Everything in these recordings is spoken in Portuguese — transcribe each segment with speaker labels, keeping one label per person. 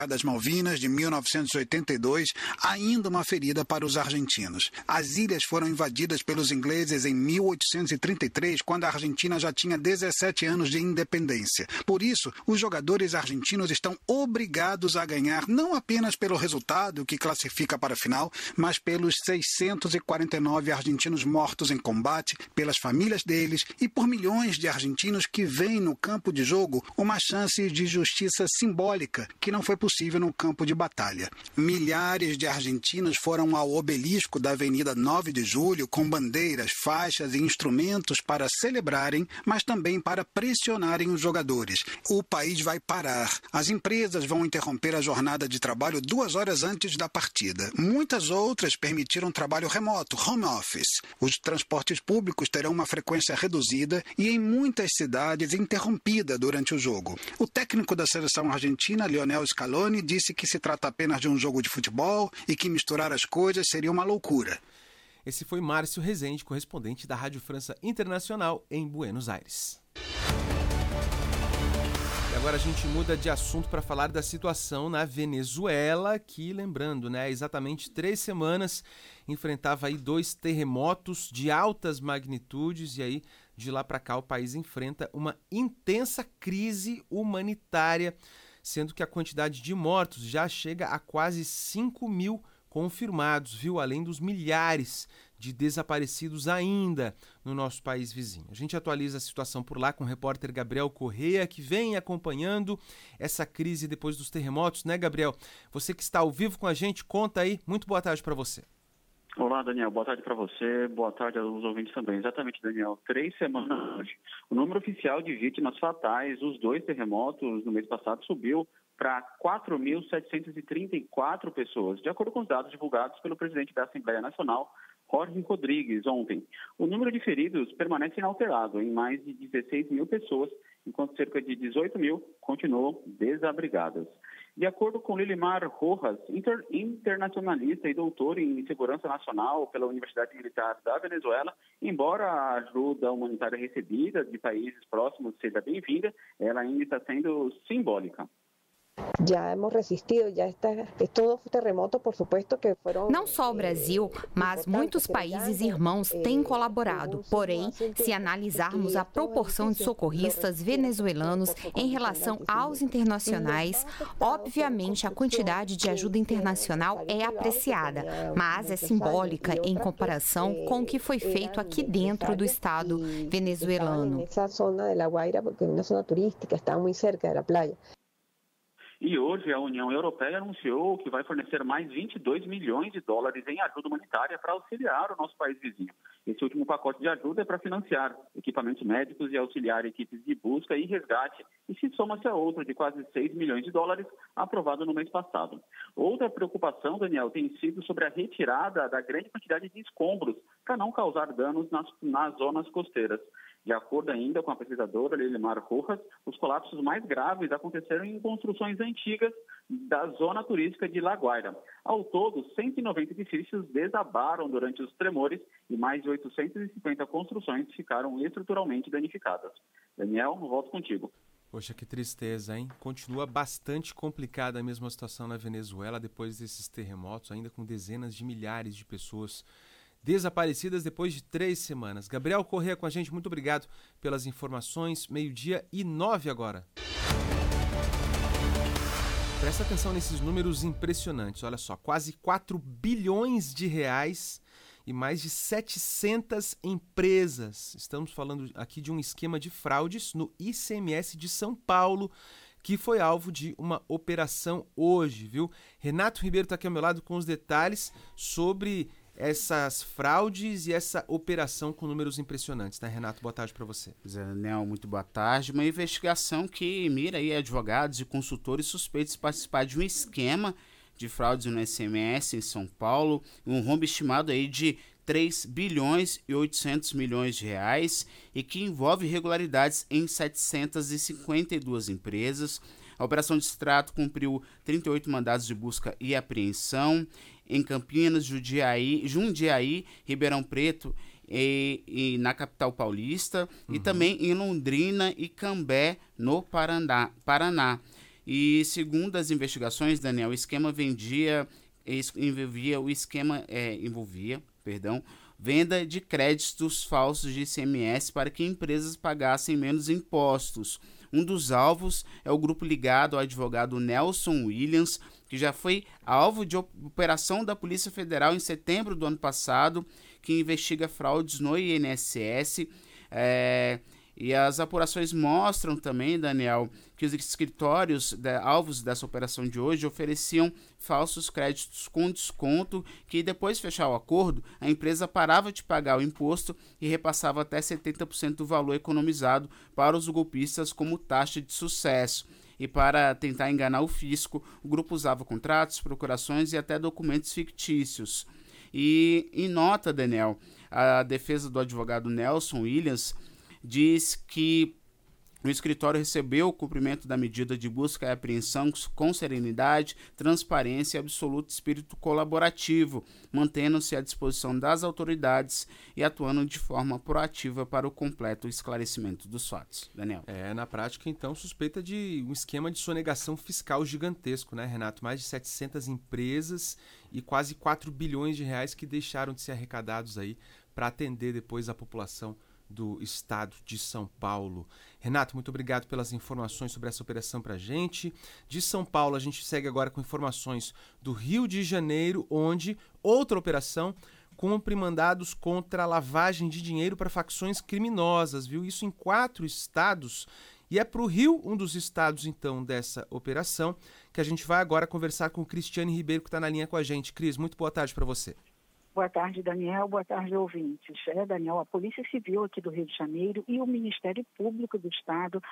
Speaker 1: das Malvinas de 1982, ainda uma ferida para os argentinos. As ilhas foram invadidas pelos ingleses em 1833, quando a Argentina já tinha 17 anos de independência. Por isso, os jogadores argentinos estão obrigados a ganhar não apenas pelo resultado que classifica para a final, mas pelos 649 argentinos mortos em combate, pelas famílias deles e por milhões de argentinos que veem no campo de jogo uma chance de justiça simbólica que não foi possível no campo de batalha. Milhares de argentinos foram ao obelisco da Avenida 9 de Julho com bandeiras, faixas e instrumentos para celebrarem, mas também para pressionarem os jogadores. O país vai parar. As empresas vão interromper a jornada de trabalho 2 horas antes da partida. Muitas outras permitiram trabalho remoto, home office. Os transportes públicos terão uma frequência reduzida e em muitas cidades interrompida durante o jogo. O técnico da seleção argentina, Lionel Scaloni, disse que se trata apenas de um jogo de futebol e que misturar as coisas seria uma loucura.
Speaker 2: Esse foi Márcio Rezende, correspondente da Rádio França Internacional em Buenos Aires. E agora a gente muda de assunto para falar da situação na Venezuela, que, lembrando, há exatamente 3 semanas enfrentava aí 2 terremotos de altas magnitudes e aí de lá para cá o país enfrenta uma intensa crise humanitária, sendo que a quantidade de mortos já chega a quase 5 mil confirmados, além dos milhares de desaparecidos ainda no nosso país vizinho. A gente atualiza a situação por lá com o repórter Gabriel Correia, que vem acompanhando essa crise depois dos terremotos, né, Gabriel? Você que está ao vivo com a gente, conta aí. Muito boa tarde para você.
Speaker 3: Olá, Daniel. Boa tarde para você. Boa tarde aos ouvintes também. Exatamente, Daniel. 3 semanas hoje. O número oficial de vítimas fatais dos 2 terremotos no mês passado subiu para 4.734 pessoas, de acordo com os dados divulgados pelo presidente da Assembleia Nacional, Jorge Rodrigues, ontem. O número de feridos permanece inalterado, em mais de 16 mil pessoas, enquanto cerca de 18 mil continuam desabrigadas. De acordo com Lilimar Rojas, internacionalista e doutor em segurança nacional pela Universidade Militar da Venezuela, embora a ajuda humanitária recebida de países próximos seja bem-vinda, ela ainda está sendo simbólica.
Speaker 4: Já hemos resistido, estos terremotos, por supuesto, que foram...
Speaker 5: Não só o Brasil, mas muitos países irmãos têm colaborado. Porém, se analisarmos a proporção de socorristas venezuelanos em relação aos internacionais, obviamente a quantidade de ajuda internacional é apreciada, mas é simbólica em comparação com o que foi feito aqui dentro do estado venezuelano.
Speaker 4: Essa zona da Guaira, porque é uma zona turística, está muito cerca da praia.
Speaker 3: E hoje a União Europeia anunciou que vai fornecer mais 22 milhões de dólares em ajuda humanitária para auxiliar o nosso país vizinho. Esse último pacote de ajuda é para financiar equipamentos médicos e auxiliar equipes de busca e resgate e se soma-se a outra de quase 6 milhões de dólares aprovada no mês passado. Outra preocupação, Daniel, tem sido sobre a retirada da grande quantidade de escombros para não causar danos nas zonas costeiras. De acordo ainda com a pesquisadora Lilimar Rojas, os colapsos mais graves aconteceram em construções antigas da zona turística de La Guaira. Ao todo, 190 edifícios desabaram durante os tremores e mais de 850 construções ficaram estruturalmente danificadas. Daniel, volto contigo.
Speaker 2: Poxa, que tristeza, hein? Continua bastante complicada a mesma situação na Venezuela depois desses terremotos, ainda com dezenas de milhares de pessoas desaparecidas depois de 3 semanas. Gabriel Corrêa com a gente, muito obrigado pelas informações. 12:09 agora. Presta atenção nesses números impressionantes. Olha só, quase 4 bilhões de reais e mais de 700 empresas. Estamos falando aqui de um esquema de fraudes no ICMS de São Paulo, que foi alvo de uma operação hoje, viu? Renato Ribeiro está aqui ao meu lado com os detalhes sobre essas fraudes e essa operação com números impressionantes, né, Renato? Boa tarde para você.
Speaker 6: Zé Daniel, muito boa tarde. Uma investigação que mira aí advogados e consultores suspeitos de participar de um esquema de fraudes no ICMS em São Paulo, um rombo estimado aí de 3 bilhões e 800 milhões de reais e que envolve irregularidades em 752 empresas. A operação de extrato cumpriu 38 mandados de busca e apreensão em Campinas, Jundiaí, Ribeirão Preto e na capital paulista, e também em Londrina e Cambé, no Paraná. E segundo as investigações, Daniel, o esquema envolvia venda de créditos falsos de ICMS para que empresas pagassem menos impostos. Um dos alvos é o grupo ligado ao advogado Nelson Williams, que já foi alvo de operação da Polícia Federal em setembro do ano passado, que investiga fraudes no INSS. E as apurações mostram também, Daniel, que os escritórios alvos dessa operação de hoje ofereciam falsos créditos com desconto, que depois de fechar o acordo, a empresa parava de pagar o imposto e repassava até 70% do valor economizado para os golpistas como taxa de sucesso. E para tentar enganar o fisco, o grupo usava contratos, procurações e até documentos fictícios. E em nota, Daniel, a defesa do advogado Nelson Williams diz que o escritório recebeu o cumprimento da medida de busca e apreensão com serenidade, transparência e absoluto espírito colaborativo, mantendo-se à disposição das autoridades e atuando de forma proativa para o completo esclarecimento dos fatos. Daniel.
Speaker 2: Na prática, então, suspeita de um esquema de sonegação fiscal gigantesco, né, Renato? Mais de 700 empresas e quase 4 bilhões de reais que deixaram de ser arrecadados aí para atender depois a população do estado de São Paulo. Renato, muito obrigado pelas informações sobre essa operação para a gente. De São Paulo, a gente segue agora com informações do Rio de Janeiro, onde outra operação cumpre mandados contra a lavagem de dinheiro para facções criminosas, viu? Isso em 4 estados. E é para o Rio, um dos estados, então, dessa operação, que a gente vai agora conversar com o Cristiane Ribeiro, que está na linha com a gente. Cris, muito boa tarde para você.
Speaker 7: Boa tarde, Daniel. Boa tarde, ouvintes. Daniel, a Polícia Civil aqui do Rio de Janeiro e o Ministério Público do Estado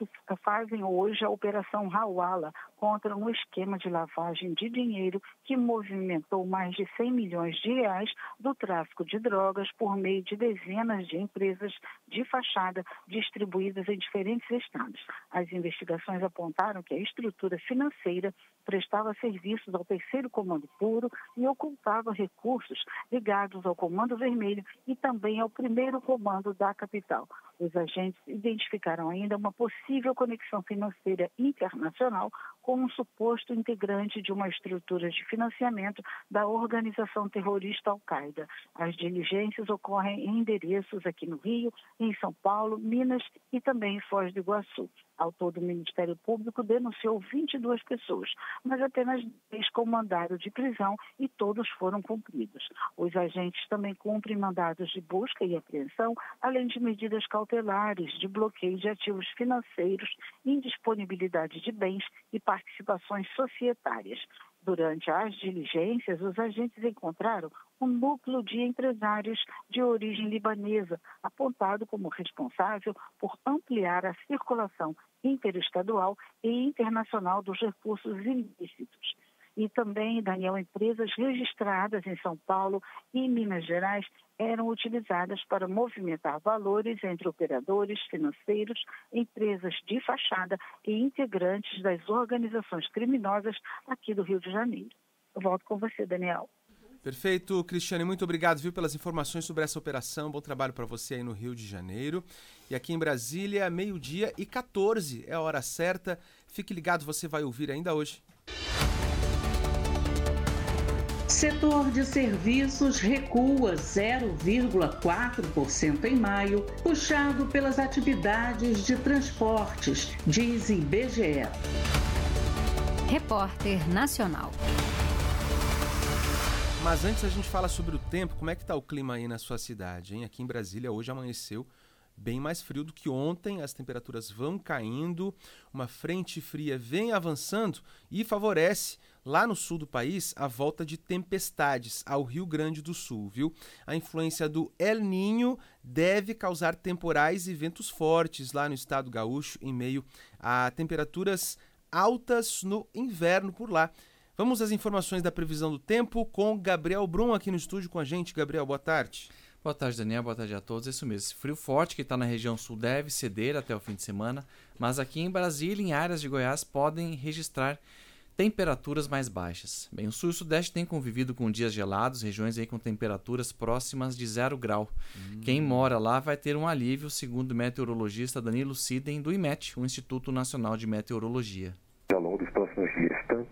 Speaker 7: fazem hoje a Operação Hawala contra um esquema de lavagem de dinheiro que movimentou mais de 100 milhões de reais do tráfico de drogas por meio de dezenas de empresas de fachada distribuídas em diferentes estados. As investigações apontaram que a estrutura financeira prestava serviços ao terceiro comando puro e ocultava recursos ligados ao Comando Vermelho e também ao primeiro comando da capital. Os agentes identificaram ainda uma possível conexão financeira internacional com um suposto integrante de uma estrutura de financiamento da organização terrorista Al-Qaeda. As diligências ocorrem em endereços aqui no Rio, em São Paulo, Minas e também em Foz do Iguaçu. Ao todo, o Ministério Público denunciou 22 pessoas, mas apenas 10 com mandado de prisão e todos foram cumpridos. Os agentes também cumprem mandados de busca e apreensão, além de medidas cautelares de bloqueio de ativos financeiros, indisponibilidade de bens e participações societárias. Durante as diligências, os agentes encontraram um núcleo de empresários de origem libanesa, apontado como responsável por ampliar a circulação interestadual e internacional dos recursos ilícitos. E também, Daniel, empresas registradas em São Paulo e Minas Gerais eram utilizadas para movimentar valores entre operadores financeiros, empresas de fachada e integrantes das organizações criminosas aqui do Rio de Janeiro. Eu volto com você, Daniel.
Speaker 2: Perfeito, Cristiane, muito obrigado, viu, pelas informações sobre essa operação. Bom trabalho para você aí no Rio de Janeiro. E aqui em Brasília, 12h14, é a hora certa. Fique ligado, você vai ouvir ainda hoje.
Speaker 8: Setor de serviços recua 0,4% em maio, puxado pelas atividades de transportes, diz IBGE.
Speaker 5: Repórter Nacional.
Speaker 2: Mas antes a gente fala sobre o tempo, como é que tá o clima aí na sua cidade, hein? Aqui em Brasília hoje amanheceu bem mais frio do que ontem, as temperaturas vão caindo, uma frente fria vem avançando e favorece lá no sul do país a volta de tempestades ao Rio Grande do Sul, viu? A influência do El Niño deve causar temporais e ventos fortes lá no estado gaúcho em meio a temperaturas altas no inverno por lá. Vamos às informações da previsão do tempo com Gabriel Brum aqui no estúdio com a gente. Gabriel, boa tarde.
Speaker 9: Boa tarde, Daniel. Boa tarde a todos. Isso mesmo. Esse frio forte que está na região sul deve ceder até o fim de semana, mas aqui em Brasília, em áreas de Goiás, podem registrar temperaturas mais baixas. Bem, o sul e o sudeste têm convivido com dias gelados, regiões aí com temperaturas próximas de 0 grau. Quem mora lá vai ter um alívio, segundo o meteorologista Danilo Siden, do IMET, o Instituto Nacional de Meteorologia.
Speaker 10: Ao longo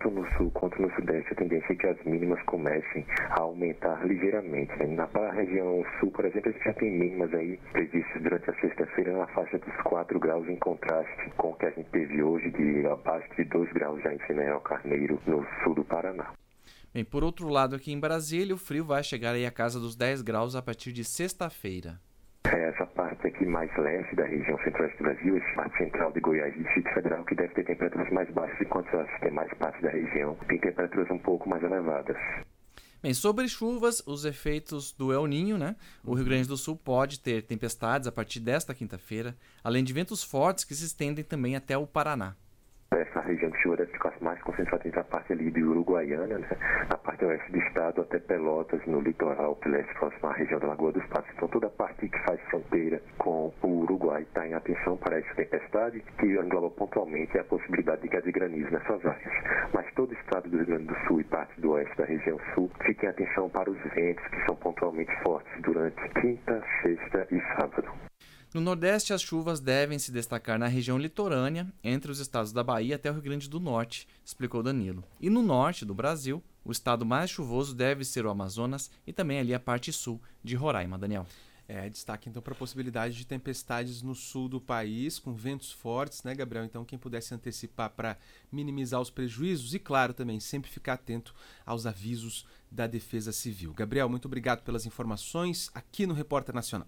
Speaker 10: tanto no sul quanto no sudeste, a tendência é que as mínimas comecem a aumentar ligeiramente. Na região sul, por exemplo, a gente já tem mínimas aí previstas durante a sexta-feira na faixa dos 4 graus, em contraste com o que a gente teve hoje de abaixo de 2 graus já em General Carneiro, no sul do Paraná.
Speaker 9: Bem, por outro lado, aqui em Brasília, o frio vai chegar aí à casa dos 10 graus a partir de sexta-feira.
Speaker 10: Essa parte aqui mais leste da região centro-oeste do Brasil, essa parte central de Goiás e Distrito Federal, que deve ter temperaturas mais baixas, enquanto as demais partes da região têm temperaturas um pouco mais elevadas.
Speaker 9: Bem, sobre chuvas, os efeitos do El Niño, né? O Rio Grande do Sul pode ter tempestades a partir desta quinta-feira, além de ventos fortes que se estendem também até o Paraná.
Speaker 10: Essa região de chuva deve ficar mais concentrada entre a parte ali de Uruguaiana, né? Na parte oeste do estado até Pelotas, no litoral leste, próximo à região da Lagoa dos Patos. Então toda a parte que faz fronteira com o Uruguai está em atenção para essa tempestade, que engloba pontualmente a possibilidade de queda de granizo nessas áreas. Mas todo o estado do Rio Grande do Sul e parte do oeste da região sul fiquem atenção para os ventos que são pontualmente fortes durante quinta, sexta e sábado.
Speaker 9: No Nordeste, as chuvas devem se destacar na região litorânea, entre os estados da Bahia até o Rio Grande do Norte, explicou Danilo. E no norte do Brasil, o estado mais chuvoso deve ser o Amazonas e também ali a parte sul de Roraima. Daniel.
Speaker 2: Destaque então para a possibilidade de tempestades no sul do país, com ventos fortes, né, Gabriel? Então, quem pudesse antecipar para minimizar os prejuízos e, claro, também sempre ficar atento aos avisos da Defesa Civil. Gabriel, muito obrigado pelas informações aqui no Repórter Nacional.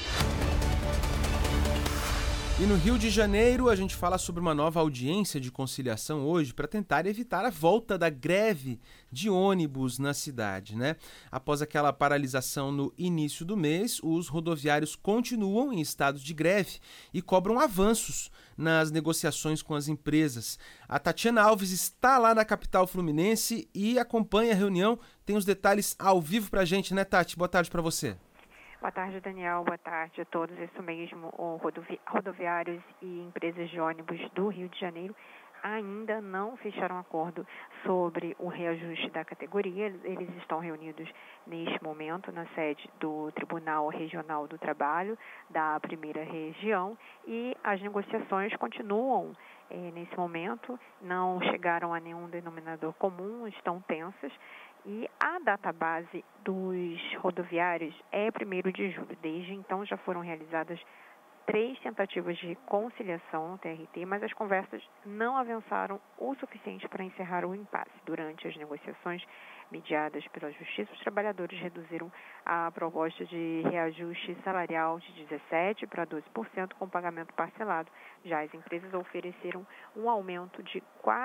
Speaker 2: E no Rio de Janeiro, a gente fala sobre uma nova audiência de conciliação hoje para tentar evitar a volta da greve de ônibus na cidade, né? Após aquela paralisação no início do mês, os rodoviários continuam em estado de greve e cobram avanços nas negociações com as empresas. A Tatiana Alves está lá na capital fluminense e acompanha a reunião. Tem os detalhes ao vivo para a gente, né, Tati? Boa tarde para você.
Speaker 11: Boa tarde, Daniel. Boa tarde a todos. Isso mesmo, rodoviários e empresas de ônibus do Rio de Janeiro ainda não fecharam acordo sobre o reajuste da categoria. Eles estão reunidos neste momento na sede do Tribunal Regional do Trabalho da Primeira Região e as negociações continuam nesse momento. Não chegaram a nenhum denominador comum, estão tensas. E a data base dos rodoviários é 1º de julho. Desde então já foram realizadas 3 tentativas de conciliação no TRT, mas as conversas não avançaram o suficiente para encerrar o impasse. Durante as negociações mediadas pela Justiça, os trabalhadores reduziram a proposta de reajuste salarial de 17% para 12% com pagamento parcelado. Já as empresas ofereceram um aumento de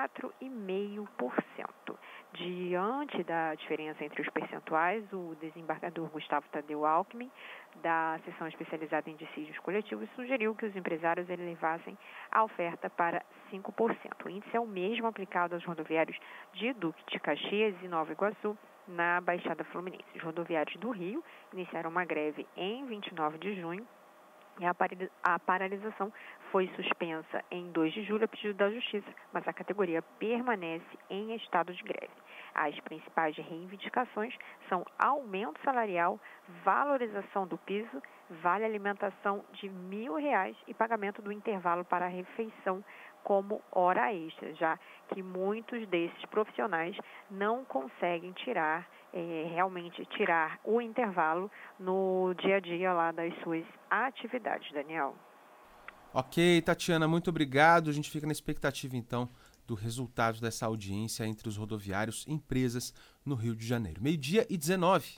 Speaker 11: 4,5%. Diante da diferença entre os percentuais, o desembargador Gustavo Tadeu Alckmin, da seção especializada em dissídios coletivos, sugeriu que os empresários elevassem a oferta para 5%. O índice é o mesmo aplicado aos rodoviários de Duque de Caxias e Nova Iguaçu, na Baixada Fluminense. Os rodoviários do Rio iniciaram uma greve em 29 de junho, e a paralisação foi suspensa em 2 de julho a pedido da Justiça, mas a categoria permanece em estado de greve. As principais reivindicações são aumento salarial, valorização do piso, vale alimentação de R$1.000 e pagamento do intervalo para a refeição como hora extra, já que muitos desses profissionais não conseguem realmente tirar o intervalo no dia a dia lá das suas atividades, Daniel.
Speaker 2: Ok, Tatiana, muito obrigado. A gente fica na expectativa, então, do resultado dessa audiência entre os rodoviários e empresas no Rio de Janeiro. 12:19.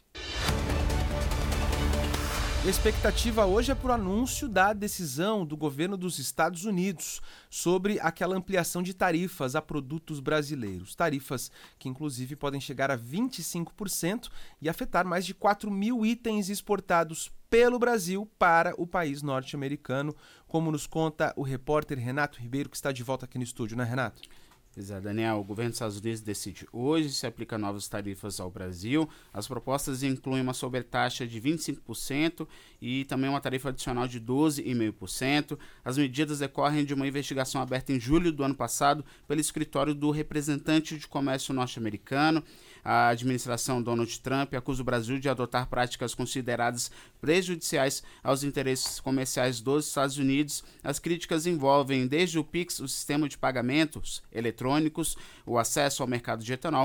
Speaker 2: A expectativa hoje é para o anúncio da decisão do governo dos Estados Unidos sobre aquela ampliação de tarifas a produtos brasileiros. Tarifas que, inclusive, podem chegar a 25% e afetar mais de 4.000 itens exportados pelo Brasil para o país norte-americano, como nos conta o repórter Renato Ribeiro, que está de volta aqui no estúdio, né, Renato?
Speaker 6: Exato, Daniel. O governo dos Estados Unidos decide hoje se aplica novas tarifas ao Brasil. As propostas incluem uma sobretaxa de 25% e também uma tarifa adicional de 12,5%. As medidas decorrem de uma investigação aberta em julho do ano passado pelo escritório do representante de comércio norte-americano. A administração Donald Trump acusa o Brasil de adotar práticas consideradas prejudiciais aos interesses comerciais dos Estados Unidos. As críticas envolvem desde o PIX, o sistema de pagamentos eletrônicos, eletrônicos, o acesso ao mercado de etanol